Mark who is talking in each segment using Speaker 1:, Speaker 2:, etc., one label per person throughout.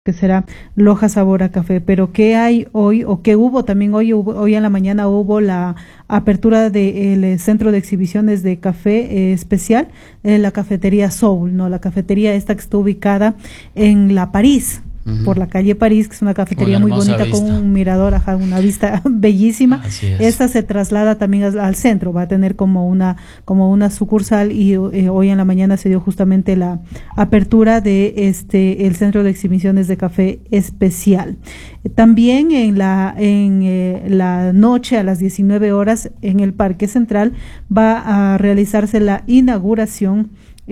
Speaker 1: que será Loja Sabor a Café. Pero ¿qué hay hoy o qué hubo también hoy? Hoy en la mañana hubo la apertura del centro de exhibiciones de café especial, la cafetería Soul, ¿no? La cafetería esta que está ubicada en la París. Por la calle París, que es una cafetería muy bonita
Speaker 2: vista,
Speaker 1: con un mirador, una vista bellísima. Esta se traslada también al centro, va a tener como una sucursal y hoy en la mañana se dio justamente la apertura de el centro de exhibiciones de café especial. También en la noche a las 19 horas en el Parque Central va a realizarse la inauguración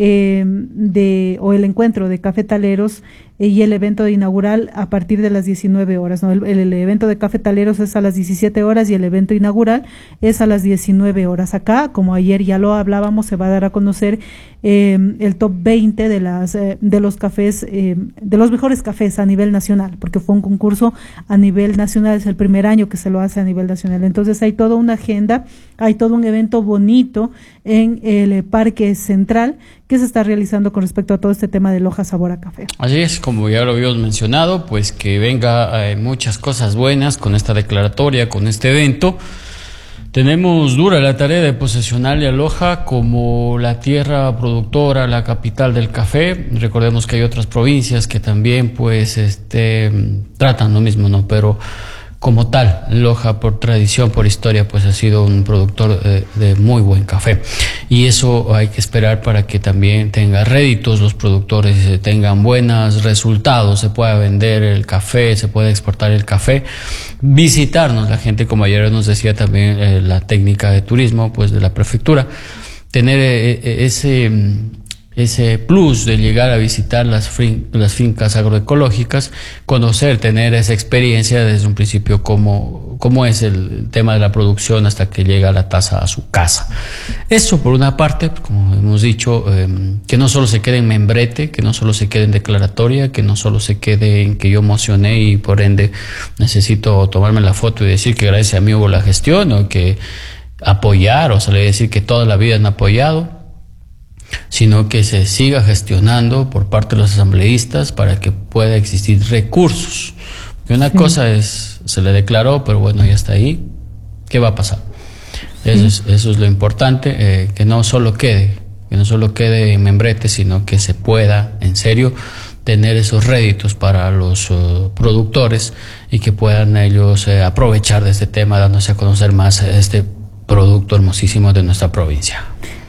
Speaker 1: o el encuentro de cafetaleros y el evento inaugural a partir de las 19 horas, ¿no? El evento de cafetaleros es a las 17 horas y el evento inaugural es a las 19 horas. Acá, como ayer ya lo hablábamos, se va a dar a conocer el top 20 de los cafés, de los mejores cafés a nivel nacional, porque fue un concurso a nivel nacional, es el primer año que se lo hace a nivel nacional. Entonces hay toda una agenda, hay todo un evento bonito en el Parque Central que se está realizando con respecto a todo este tema de Loja Sabor a Café.
Speaker 2: Así es, como ya lo habíamos mencionado, pues que venga muchas cosas buenas con esta declaratoria, con este evento. Tenemos dura la tarea de posesionarle a Loja como la tierra productora, la capital del café. Recordemos que hay otras provincias que también pues tratan lo mismo, ¿no? Pero como tal, Loja por tradición, por historia, pues ha sido un productor de muy buen café. Y eso hay que esperar para que también tenga réditos, los productores tengan buenos resultados, se pueda vender el café, se pueda exportar el café, visitarnos la gente, como ayer nos decía también la técnica de turismo pues de la prefectura, tener ese plus de llegar a visitar las fincas agroecológicas, conocer, tener esa experiencia desde un principio cómo es el tema de la producción hasta que llega la taza a su casa. Eso por una parte, como hemos dicho, que no solo se quede en membrete, que no solo se quede en declaratoria, que no solo se quede en que yo emocioné y por ende necesito tomarme la foto y decir que gracias a mí hubo la gestión, o que apoyar, o salir a decir que toda la vida han apoyado, sino que se siga gestionando por parte de los asambleístas para que pueda existir recursos. Porque una cosa es, se le declaró, pero bueno, ya está ahí, ¿qué va a pasar? Eso es lo importante, que no solo quede en membrete, sino que se pueda, en serio, tener esos réditos para los productores y que puedan ellos aprovechar de este tema, dándose a conocer más este producto hermosísimo de nuestra provincia.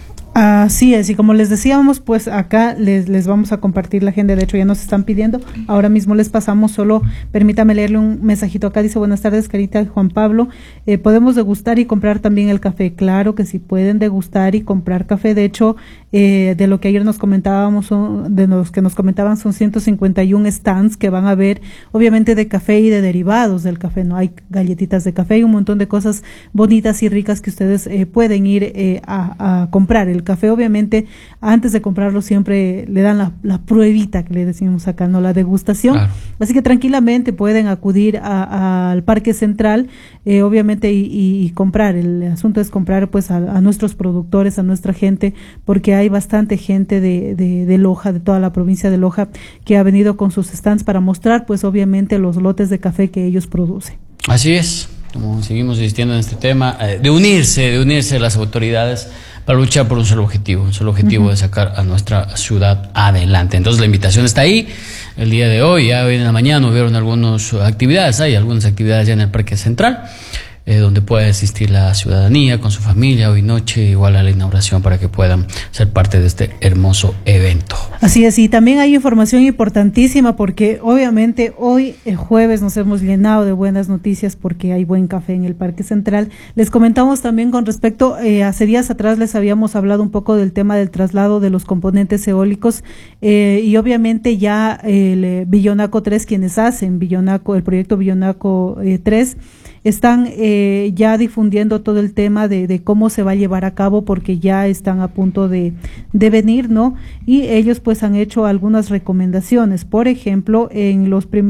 Speaker 1: Así es, y como les decíamos, pues acá les vamos a compartir la agenda. De hecho ya nos están pidiendo, ahora mismo les pasamos, solo permítame leerle un mensajito acá. Dice: buenas tardes, Carita, Juan Pablo, podemos degustar y comprar también el café. Claro que sí, pueden degustar y comprar café. De hecho, de lo que ayer nos comentábamos, de los que nos comentaban, son 151 stands que van a haber, obviamente, de café y de derivados del café, ¿no? Hay galletitas de café y un montón de cosas bonitas y ricas que ustedes pueden ir a comprar. El café, obviamente, antes de comprarlo siempre le dan la pruebita que le decimos acá, ¿no? La degustación. Claro. Así que tranquilamente pueden acudir al Parque Central, obviamente, y comprar. El asunto es comprar pues a nuestros productores, a nuestra gente, porque hay bastante gente de Loja, de toda la provincia de Loja, que ha venido con sus stands para mostrar pues obviamente los lotes de café que ellos producen.
Speaker 2: Así es, como seguimos insistiendo en este tema, de unirse las autoridades para luchar por un solo objetivo de sacar a nuestra ciudad adelante. Entonces la invitación está ahí. El día de hoy, ya hoy en la mañana hubieron algunas actividades ya en el Parque Central, donde puede asistir la ciudadanía con su familia hoy noche, igual a la inauguración, para que puedan ser parte de este hermoso evento.
Speaker 1: Así es, y también hay información importantísima, porque obviamente hoy, el jueves, nos hemos llenado de buenas noticias porque hay buen café en el Parque Central. Les comentamos también con respecto, hace días atrás les habíamos hablado un poco del tema del traslado de los componentes eólicos, y obviamente ya el Billonaco 3, quienes hacen el proyecto Billonaco 3, están ya difundiendo todo el tema de cómo se va a llevar a cabo, porque ya están a punto de venir, ¿no? Y ellos pues han hecho algunas recomendaciones. Por ejemplo, en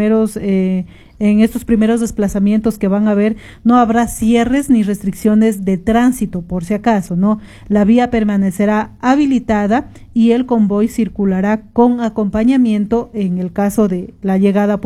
Speaker 1: estos primeros desplazamientos que van a haber, no habrá cierres ni restricciones de tránsito, por si acaso, ¿no? La vía permanecerá habilitada y el convoy circulará con acompañamiento en el caso de la llegada